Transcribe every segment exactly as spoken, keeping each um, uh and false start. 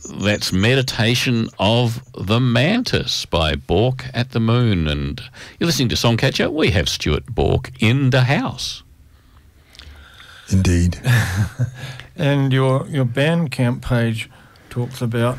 that's Meditation of the Mantis by Bork at the Moon. And you're listening to Songcatcher. We have Stuart Bork in the house. Indeed. And your, your Bandcamp page talks about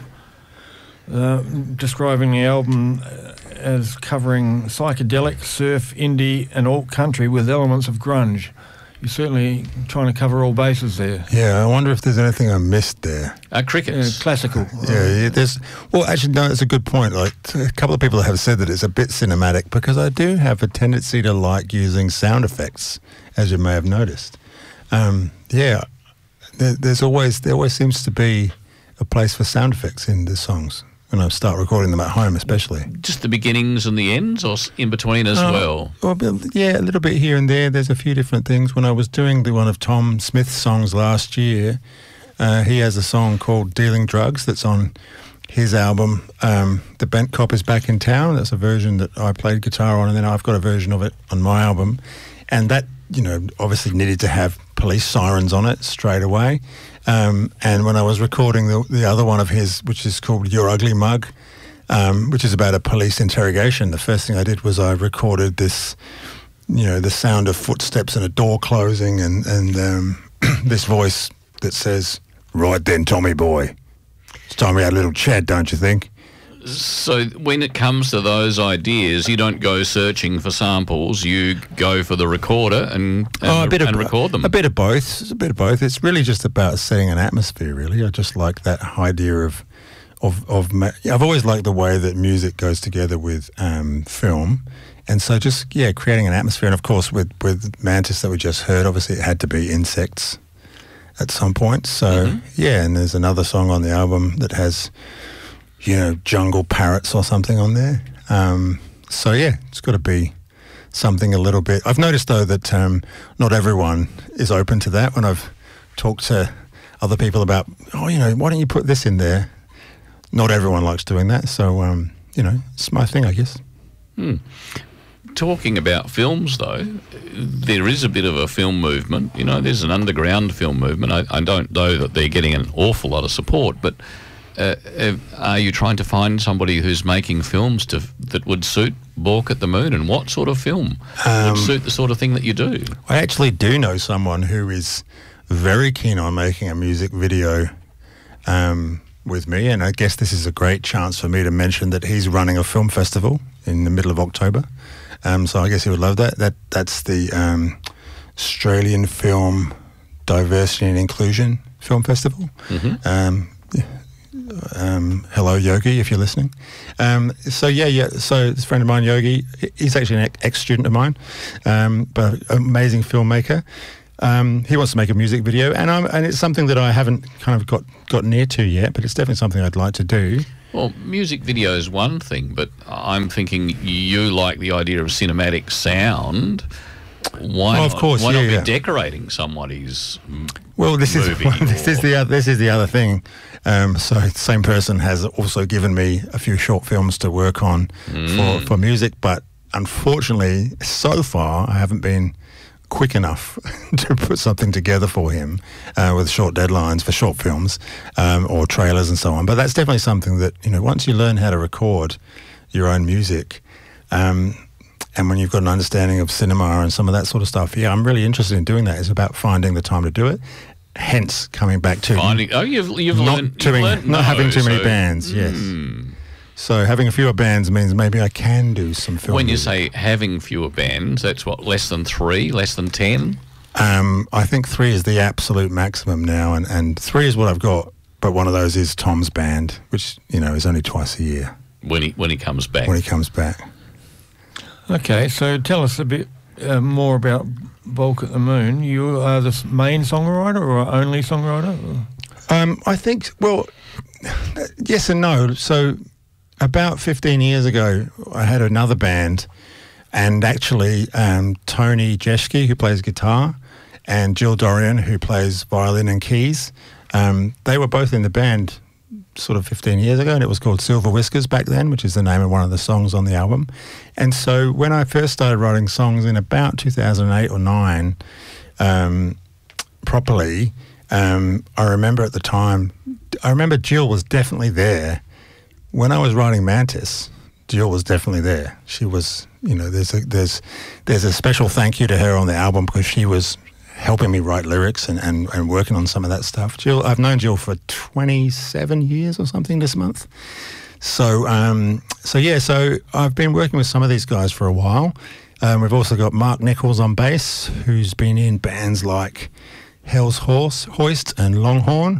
uh, describing the album as covering psychedelic, surf, indie and alt country with elements of grunge. You're certainly trying to cover all bases there. Yeah, I wonder if there's anything I missed there. Uh, crickets. Yeah, classical. Yeah, yeah, there's... Well, actually, no, it's a good point. Like, a couple of people have said that it's a bit cinematic because I do have a tendency to like using sound effects, as you may have noticed. Um, yeah, there, there's always... There always seems to be a place for sound effects in the songs when I start recording them at home, especially. Just the beginnings and the ends, or in between as uh, well? well? Yeah, a little bit here and there. There's a few different things. When I was doing the one of Tom Smith's songs last year, uh, he has a song called Dealing Drugs that's on his album, um, The Bent Cop is Back in Town. That's a version that I played guitar on, and then I've got a version of it on my album. And that, you know, obviously needed to have police sirens on it straight away. Um, and when I was recording the, the other one of his, which is called Your Ugly Mug, um, which is about a police interrogation, the first thing I did was I recorded this, you know, the sound of footsteps and a door closing and, and um, this voice that says, "Right then, Tommy boy, it's time we had a little chat, don't you think?" So when it comes to those ideas, you don't go searching for samples, you go for the recorder and, and, oh, a bit and of, record them. A bit of both. It's a bit of both. It's really just about setting an atmosphere, really. I just like that idea of... of, of ma- I've always liked the way that music goes together with um, film. And so just, yeah, creating an atmosphere. And, of course, with, with Mantis that we just heard, obviously it had to be insects at some point. So, mm-hmm. yeah, and there's another song on the album that has... you know, jungle parrots or something on there. Um, so, yeah, it's got to be something a little bit... I've noticed, though, that um, not everyone is open to that. When I've talked to other people about, oh, you know, why don't you put this in there? Not everyone likes doing that. So, um, you know, it's my thing, I guess. Hmm. Talking about films, though, there is a bit of a film movement. You know, there's an underground film movement. I, I don't know that they're getting an awful lot of support, but... Uh, uh, are you trying to find somebody who's making films to, that would suit Bork at the Moon? And what sort of film um, would suit the sort of thing that you do? I actually do know someone who is very keen on making a music video um, with me, and I guess this is a great chance for me to mention that he's running a film festival in the middle of October. Um, so I guess he would love that. That That's the um, Australian Film Diversity and Inclusion Film Festival. Mm-hmm. Um, Um, hello, Yogi, if you're listening. Um, so, yeah, yeah. So, this friend of mine, Yogi, he's actually an ex-student of mine, um, but amazing filmmaker. Um, he wants to make a music video, and I'm, and it's something that I haven't kind of got, got near to yet, but it's definitely something I'd like to do. Well, music video is one thing, but I'm thinking you like the idea of cinematic sound. Why, oh, not, of course, why yeah, not be yeah. decorating somebody's well, this movie? Is, well, this, or... is the, this is the other thing. Um, so the same person has also given me a few short films to work on mm. for, for music, but unfortunately, so far, I haven't been quick enough to put something together for him uh, with short deadlines for short films um, or trailers and so on. But that's definitely something that, you know, once you learn how to record your own music, um, and when you've got an understanding of cinema and some of that sort of stuff, yeah, I'm really interested in doing that. It's about finding the time to do it. Hence, coming back to Finding, oh, you've you've not learned, doing, you've learned not no, having too many so, bands. Yes. Mm. So having fewer bands means maybe I can do some film. When you music. say having fewer bands, that's what, less than three, less than ten? Um, I think three is the absolute maximum now, and, and three is what I've got. But one of those is Tom's band, which you know is only twice a year. When he when he comes back. When he comes back. Okay, so tell us a bit uh, more about Bork at the Moon. You are the main songwriter or only songwriter? Um, I think, well, yes and no. So about fifteen years ago, I had another band, and actually um, Tony Jeschke, who plays guitar, and Jill Dorian, who plays violin and keys, um, they were both in the band sort of fifteen years ago, and it was called Silver Whiskers back then, which is the name of one of the songs on the album. And so when I first started writing songs in about two thousand eight or nine, um, properly, um, I remember at the time I remember Jill was definitely there when I was writing Mantis. Jill was definitely there. She was, you know, there's a there's there's a special thank you to her on the album because she was helping me write lyrics and, and, and working on some of that stuff. Jill, I've known Jill for twenty-seven years or something this month. So um, so yeah, so I've been working with some of these guys for a while. Um, we've also got Mark Nichols on bass, who's been in bands like Hell's Horse, Hoist and Longhorn.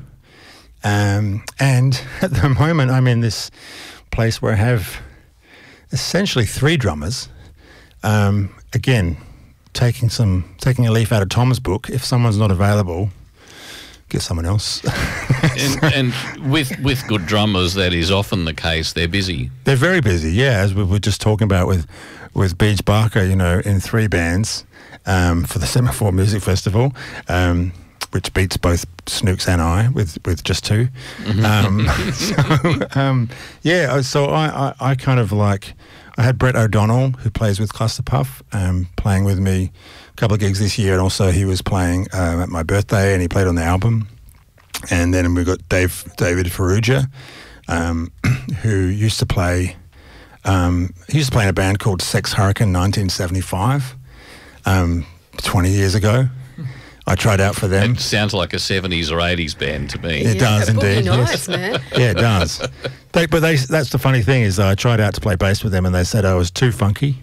Um, and at the moment, I'm in this place where I have essentially three drummers. Um, again, taking some taking a leaf out of Tom's book. If someone's not available, get someone else. and, and with with good drummers, that is often the case. They're busy. They're very busy. Yeah, as we were just talking about with with Beej Barker, you know, in three bands um, for the Semaphore Music Festival. Um, which beats both Snooks and I with, with just two. Um, so, um, yeah, so I, I, I kind of like, I had Brett O'Donnell, who plays with Clusterpuff, um, playing with me a couple of gigs this year, and also he was playing um, at my birthday, and he played on the album. And then we've got Dave David Ferrugia, um, who used to play, um, he used to play in a band called Sex Hurricane nineteen seventy-five, um, twenty years ago. I tried out for them. It sounds like a seventies or eighties band to me. It Yeah, does indeed. nice, yes. man. Yeah, it does. They, but they, that's the funny thing is I tried out to play bass with them and they said I was too funky,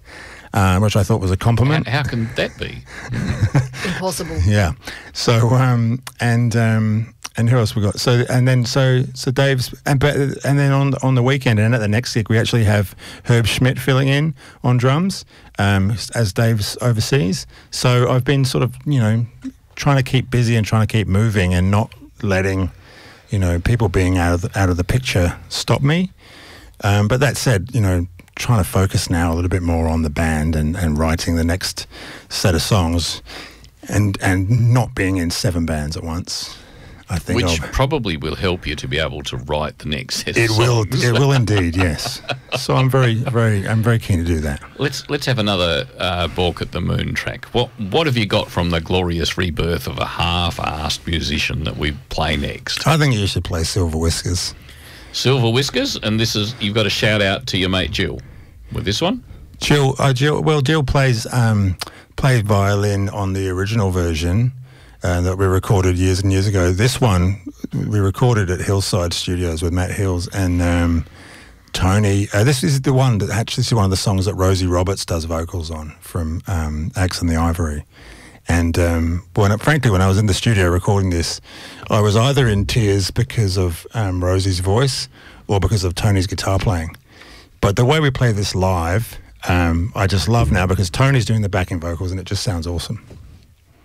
um, which I thought was a compliment. How, how can that be? Impossible. Yeah. So um, and um, and who else we got? So and then so so Dave's and but and then on on the weekend and at the next gig we actually have Herb Schmidt filling in on drums um, as Dave's overseas. So I've been sort of you know trying to keep busy and trying to keep moving and not letting you know people being out of the, out of the picture stop me. Um, but that said, you know. Trying to focus now a little bit more on the band and, and writing the next set of songs and and not being in seven bands at once. I think Which I'll, probably will help you to be able to write the next set it of will songs. it will indeed, yes. So I'm very very I'm very keen to do that. Let's let's have another uh, Balk at the Moon track. What what have you got from the glorious rebirth of a half-assed musician that we play next? I think you should play Silver Whiskers. Silver Whiskers, and this is you've got a shout out to your mate Jill with this one. Jill, uh, Jill well, Jill plays um, played violin on the original version uh, that we recorded years and years ago. This one we recorded at Hillside Studios with Matt Hills and um, Tony. Uh, this is the one that actually this is one of the songs that Rosie Roberts does vocals on from um, Axe and the Ivory. And um, when, frankly, when I was in the studio recording this, I was either in tears because of um, Rosie's voice or because of Tony's guitar playing. But the way we play this live, um, I just love now because Tony's doing the backing vocals and it just sounds awesome.